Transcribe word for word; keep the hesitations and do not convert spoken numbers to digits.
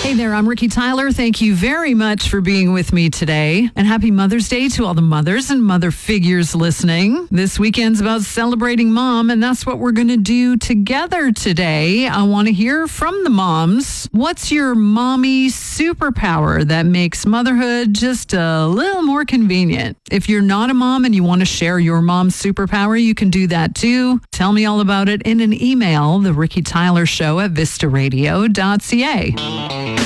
Hey there, I'm Ricky Tyler. Thank you very much for being with me today. And happy Mother's Day to all the mothers and mother figures listening. This weekend's about celebrating mom, and that's what we're going to do together today. I want to hear from the moms. What's your mommy superpower that makes motherhood just a little more convenient? If you're not a mom and you want to share your mom's superpower, you can do that too. Tell me all about it in an email, the Ricky Tyler Show at vista radio dot c a.